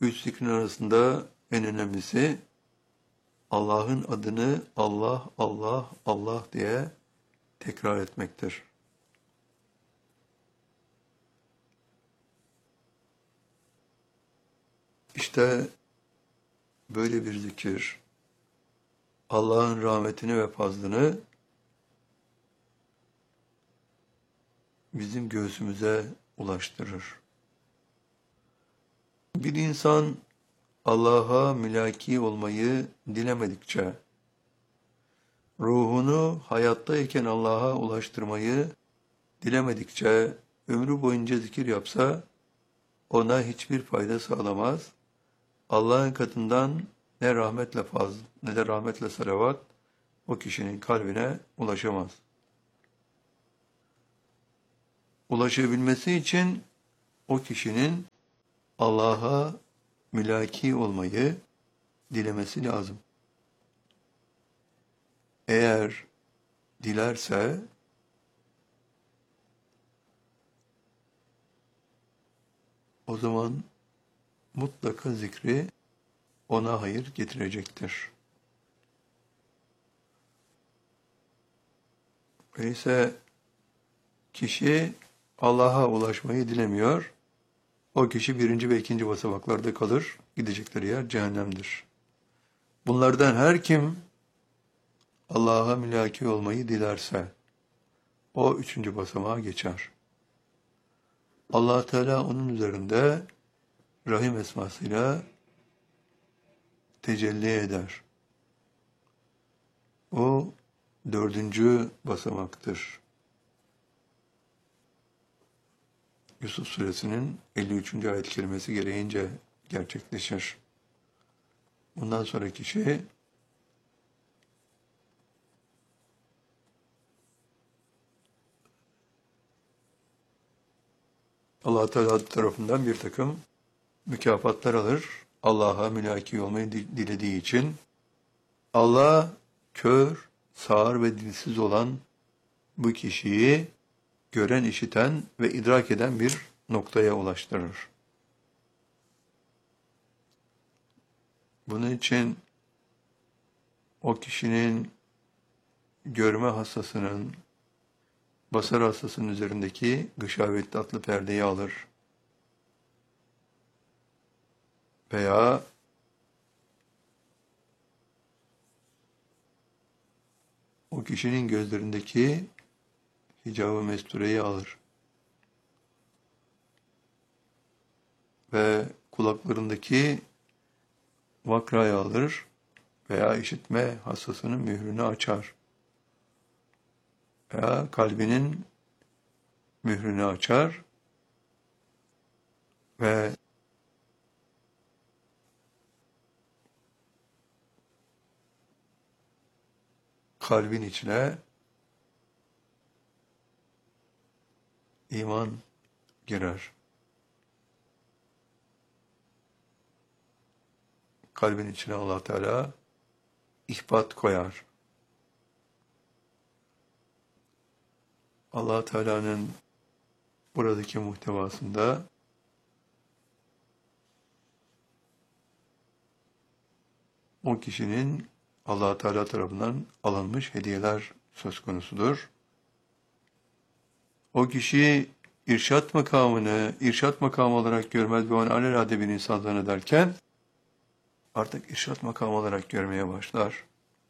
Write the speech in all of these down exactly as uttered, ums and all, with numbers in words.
Üç zikrin arasında en önemlisi Allah'ın adını Allah, Allah, Allah diye tekrar etmektir. İşte böyle bir zikir Allah'ın rahmetini ve fazlını bizim göğsümüze ulaştırır. Bir insan Allah'a mülaki olmayı dilemedikçe, ruhunu hayattayken Allah'a ulaştırmayı dilemedikçe, ömrü boyunca zikir yapsa, ona hiçbir fayda sağlamaz. Allah'ın katından ne rahmetle fazl, ne de rahmetle salavat o kişinin kalbine ulaşamaz. Ulaşabilmesi için o kişinin Allah'a mülaki olmayı dilemesi lazım. Eğer dilerse o zaman mutlaka zikri ona hayır getirecektir. Öyleyse kişi Allah'a ulaşmayı dilemiyor. O kişi birinci ve ikinci basamaklarda kalır. Gidecekleri yer cehennemdir. Bunlardan her kim Allah'a mülaki olmayı dilerse o üçüncü basamağa geçer. Allah Teala onun üzerinde Rahim esmasıyla tecelli eder. O dördüncü basamaktır. Yusuf Suresinin elli üçüncü ayet kelimesi gereğince gerçekleşir. Bundan sonraki kişi Allah Teala tarafından bir takım mükafatlar alır. Allah'a mülaki olmayı dilediği için Allah kör, sağır ve dilsiz olan bu kişiyi gören, işiten ve idrak eden bir noktaya ulaştırır. Bunun için o kişinin görme hassasının, basar hassasının üzerindeki gışavetli atlı perdeyi alır. Veya o kişinin gözlerindeki hicab-ı mestureyi alır. Ve kulaklarındaki vakrayı alır veya işitme hassasının mührünü açar. Veya kalbinin mührünü açar ve kalbin içine iman girer. Kalbin içine Allah Teala ihbat koyar. Allah Teala'nın buradaki muhtevasında o kişinin Allah Teala tarafından alınmış hediyeler söz konusudur. O kişi irşat makamını irşat makamı olarak görmez ve onu alelade bir insan zannederken artık irşat makamı olarak görmeye başlar.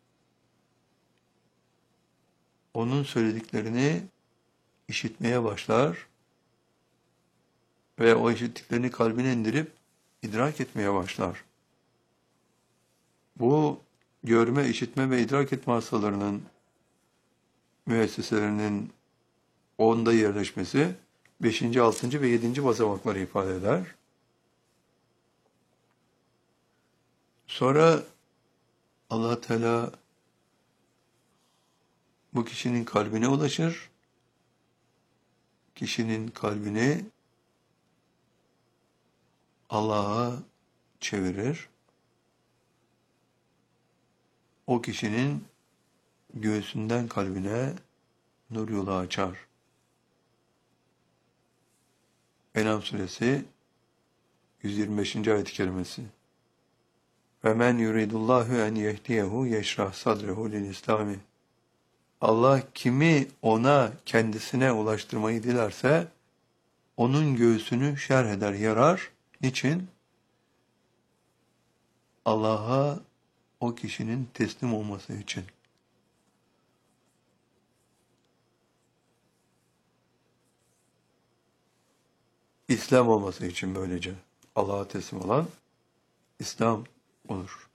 Onun söylediklerini işitmeye başlar ve o işittiklerini kalbine indirip idrak etmeye başlar. Bu görme, işitme ve idrak etme hastalarının müesseselerinin onda yerleşmesi beşinci, altıncı ve yedinci basamakları ifade eder. Sonra Allah Teala bu kişinin kalbine ulaşır. Kişinin kalbini Allah'a çevirir. O kişinin göğsünden kalbine nur yolu açar. En'am suresi yüz yirmi beşinci ayet-i kerimesi. Ve men yuridullahu en yehdiyehu yeşrah sadrehu lil İslami. Allah kimi ona kendisine ulaştırmayı dilerse onun göğsünü şerh eder, yarar. Niçin? Allah'a o kişinin teslim olması için. İslam olması için böylece. Allah'a teslim olan İslam olur.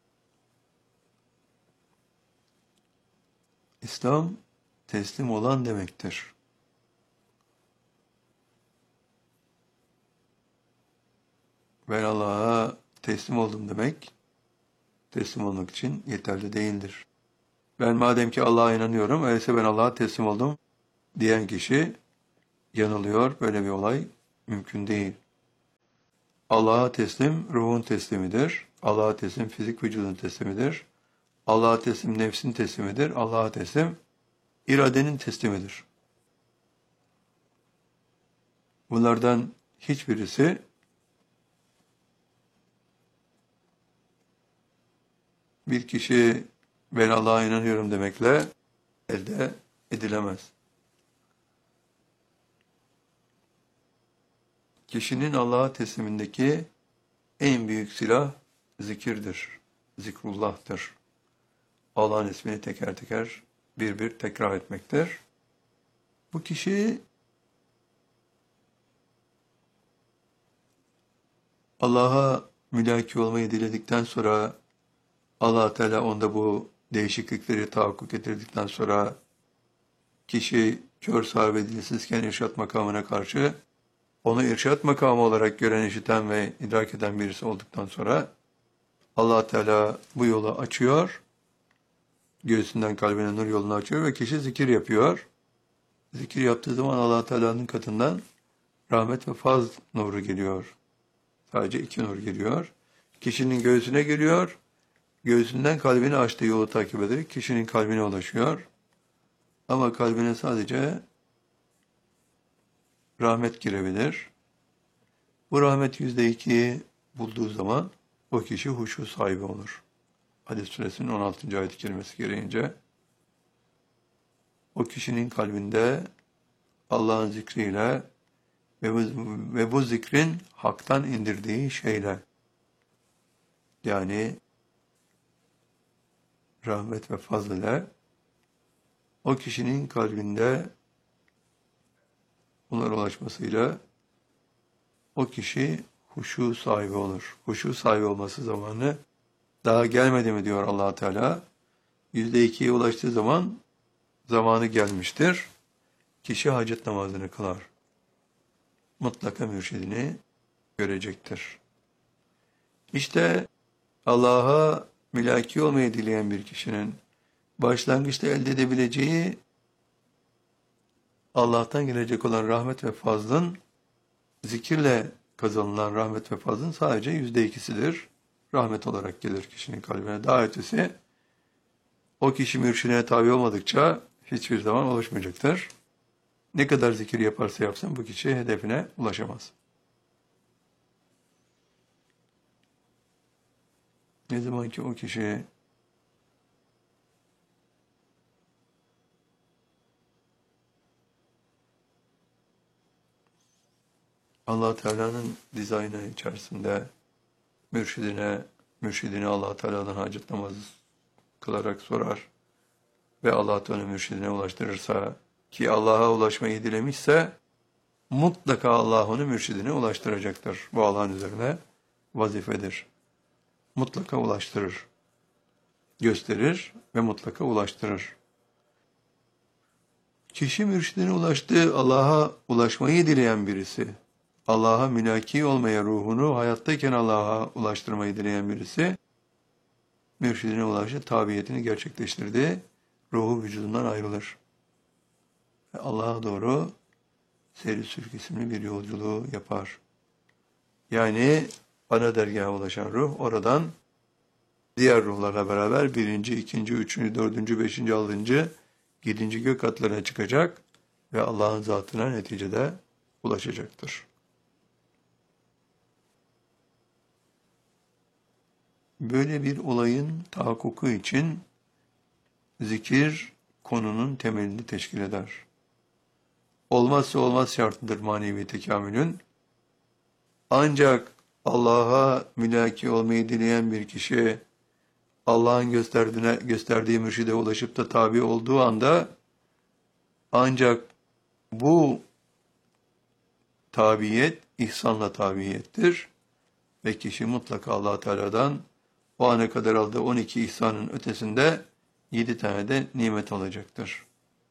İslam teslim olan demektir. Ben Allah'a teslim oldum demek, teslim olmak için yeterli değildir. Ben madem ki Allah'a inanıyorum, öyleyse ben Allah'a teslim oldum diyen kişi yanılıyor. Böyle bir olay mümkün değil. Allah'a teslim ruhun teslimidir. Allah'a teslim fizik vücudun teslimidir. Allah'a teslim nefsin teslimidir. Allah'a teslim iradenin teslimidir. Bunlardan hiçbirisi bir kişi ben Allah'a inanıyorum demekle elde edilemez. Kişinin Allah'a teslimindeki en büyük silah zikirdir, zikrullah'tır. Allah'ın ismini teker teker bir bir tekrar etmektir. Bu kişi Allah'a mülaki olmayı diledikten sonra Allah Teala onda bu değişiklikleri tahakkuk getirdikten sonra kişi kör sağır ve dilsizken irşat makamına karşı onu irşat makamı olarak gören, işiten ve idrak eden birisi olduktan sonra Allah Teala bu yolu açıyor, göğsünden kalbine nur yolunu açıyor ve kişi zikir yapıyor. Zikir yaptığı zaman Allah Teala'nın katından rahmet ve faz nuru geliyor. Sadece iki nur geliyor. Kişinin göğsüne geliyor. Göğsünden kalbini açtığı yolu takip ederek kişinin kalbine ulaşıyor. Ama kalbine sadece rahmet girebilir. Bu rahmet yüzde ikiyi bulduğu zaman o kişi huşu sahibi olur. Hadis suresinin on altıncı ayet-i kerimesi gereğince o kişinin kalbinde Allah'ın zikriyle ve bu, ve bu zikrin haktan indirdiği şeyle, yani rahmet ve fazl ile o kişinin kalbinde bunlara ulaşmasıyla o kişi huşu sahibi olur. Huşu sahibi olması zamanı daha gelmedi mi diyor Allah Teala. Yüzde ikiye ulaştığı zaman zamanı gelmiştir. Kişi hacet namazını kılar. Mutlaka mürşidini görecektir. İşte Allah'a mülaki olmayı dileyen bir kişinin başlangıçta elde edebileceği Allah'tan gelecek olan rahmet ve fazlın, zikirle kazanılan rahmet ve fazlın sadece yüzde ikisidir. Rahmet olarak gelir kişinin kalbine. Daha ötesi, o kişi mürşidine tabi olmadıkça hiçbir zaman oluşmayacaktır. Ne kadar zikir yaparsa yapsın bu kişi hedefine ulaşamaz. Ne zaman ki o kişi Allah Teala'nın dizaynı içerisinde mürşidine, mürşidine Allah Teala'dan hacet namazı kılarak sorar ve Allah Teala mürşidine ulaştırırsa, ki Allah'a ulaşmayı dilemişse mutlaka Allah onu mürşidine ulaştıracaktır. Bu Allah'ın üzerine vazifedir. Mutlaka ulaştırır. Gösterir ve mutlaka ulaştırır. Kişi mürşidine ulaştığı, Allah'a ulaşmayı dileyen birisi, Allah'a mülaki olmaya, ruhunu hayattayken Allah'a ulaştırmayı dileyen birisi, mürşidine ulaştı, tabiyetini gerçekleştirdi, ruhu vücudundan ayrılır. Ve Allah'a doğru seyri sülk isimli bir yolculuğu yapar. Yani ana dergaha ulaşan ruh oradan diğer ruhlarla beraber birinci, ikinci, üçüncü, dördüncü, beşinci, altıncı, yedinci gök katlarına çıkacak ve Allah'ın zatına neticede ulaşacaktır. Böyle bir olayın tahakkuku için zikir konunun temelini teşkil eder. Olmazsa olmaz şartıdır manevi tekamülün. Ancak Allah'a mülaki olmayı dileyen bir kişi Allah'ın gösterdiğine, gösterdiği mürşide ulaşıp da tabi olduğu anda ancak bu tabiyet ihsanla tabiyettir ve kişi mutlaka Allah Teala'dan o ana kadar aldığı on iki ihsanın ötesinde yedi tane de nimet alacaktır.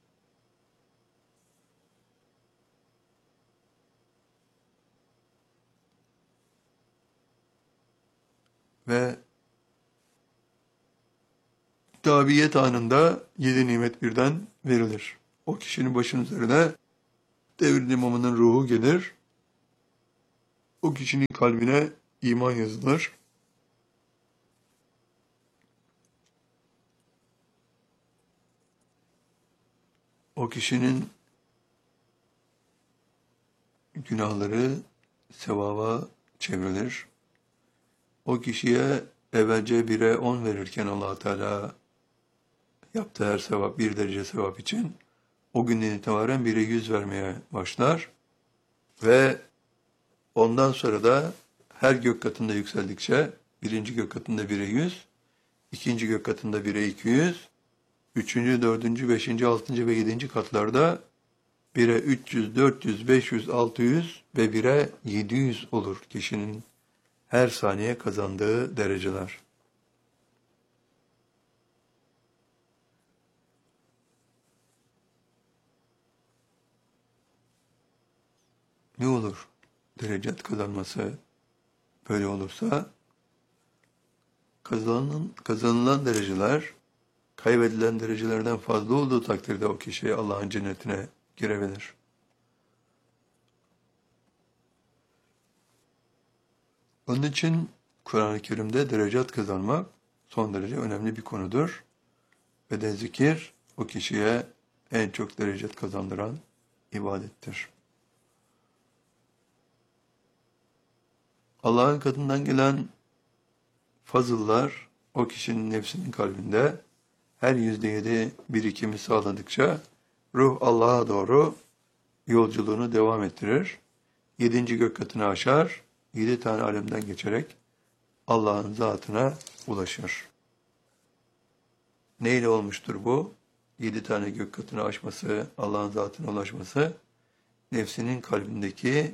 Ve tabiyet anında yedi nimet birden verilir. O kişinin başının üzerine devrin imamının ruhu gelir. O kişinin kalbine iman yazılır. O kişinin günahları sevaba çevrilir. O kişiye evvelce bire on verirken Allah Teala yaptığı her sevap bir derece sevap için o günden itibaren bire yüz vermeye başlar ve ondan sonra da her gök katında yükseldikçe birinci gök katında bire yüz, ikinci gök katında bire iki yüz, üçüncü, dördüncü, beşinci, altıncı ve yedinci katlarda bire üç yüz, dört yüz, beş yüz, altı yüz ve bire yedi yüz olur kişinin her saniye kazandığı dereceler. Ne olur derecet kazanması böyle olursa? Kazanılan, kazanılan dereceler kaybedilen derecelerden fazla olduğu takdirde o kişi Allah'ın cennetine girebilir. Onun için Kur'an-ı Kerim'de derecat kazanmak son derece önemli bir konudur. Ve de zikir o kişiye en çok derecat kazandıran ibadettir. Allah'ın katından gelen fazıllar o kişinin nefsinin kalbinde her yüzde yedi birikimi sağladıkça ruh Allah'a doğru yolculuğunu devam ettirir. Yedinci gök katını aşar, yedi tane alemden geçerek Allah'ın zatına ulaşır. Neyle olmuştur bu? Yedi tane gök katını aşması, Allah'ın zatına ulaşması, nefsinin kalbindeki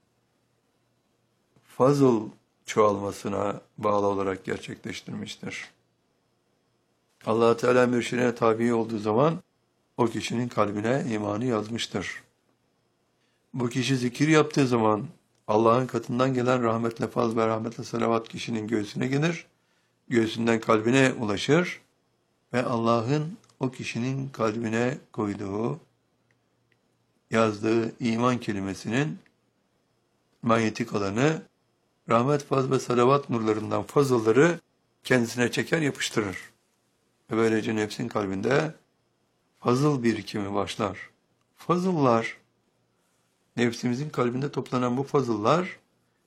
fazıl çoğalmasına bağlı olarak gerçekleştirmiştir. Allah Teala mürşidine tabi olduğu zaman o kişinin kalbine imanı yazmıştır. Bu kişi zikir yaptığı zaman Allah'ın katından gelen rahmetle faz ve rahmetle salavat kişinin göğsüne gelir, göğsünden kalbine ulaşır ve Allah'ın o kişinin kalbine koyduğu, yazdığı iman kelimesinin manyetik alanı, rahmet, faz ve salavat nurlarından fazılları kendisine çeker, yapıştırır. Ve böylece nefsin kalbinde fazıl birikimi başlar. Fazıllar, nefsimizin kalbinde toplanan bu fazıllar,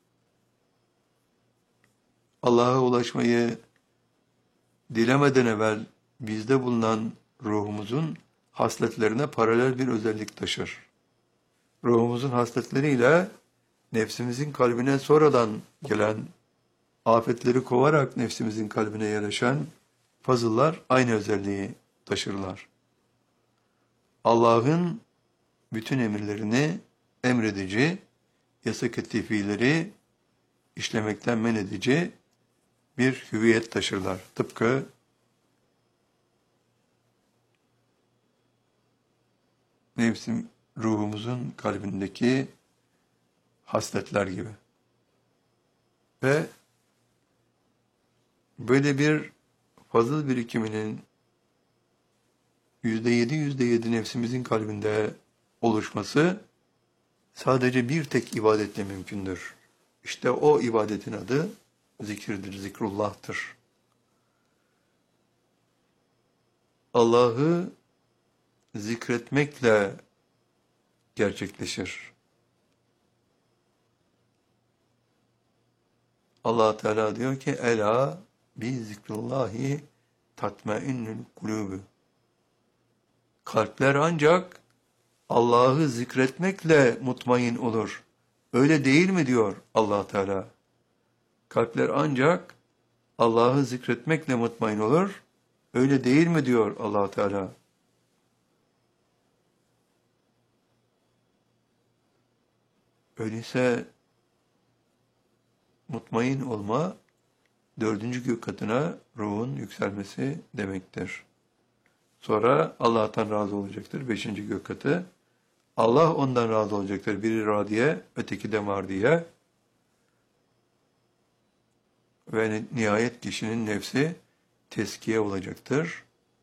Allah'a ulaşmayı dilemeden evvel bizde bulunan ruhumuzun hasletlerine paralel bir özellik taşır. Ruhumuzun hasletleriyle nefsimizin kalbine sonradan gelen afetleri kovarak nefsimizin kalbine yerleşen fazıllar aynı özelliği taşırlar. Allah'ın bütün emirlerini emredici, yasak-ettiği fiilleri işlemekten men edici bir hüviyet taşırlar. Tıpkı nefsim, ruhumuzun kalbindeki hasletler gibi. Ve böyle bir fazıl birikiminin yüzde yedi, yüzde yedi nefsimizin kalbinde oluşması sadece bir tek ibadetle mümkündür. İşte o ibadetin adı zikirdir, zikrullah'tır. Allah'ı zikretmekle gerçekleşir. Allah Teala diyor ki, Ela bi zikrullahi tatmainnül kulûbü. Kalpler ancak Allah'ı zikretmekle mutmain olur. Öyle değil mi diyor Allah Teala. Kalpler ancak Allah'ı zikretmekle mutmain olur. Öyle değil mi diyor Allah Teala. Öyleyse mutmain olma dördüncü gök katına ruhun yükselmesi demektir. Sonra Allah'tan razı olacaktır. Beşinci gök katı. Allah ondan razı olacaktır. Biri radiye, öteki de mardiye. Ve nihayet kişinin nefsi teskiye olacaktır.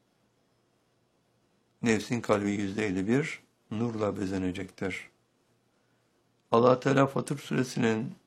Nefsin kalbi yüzde elli bir nurla bezenecektir. Allah Teala Fatır Suresinin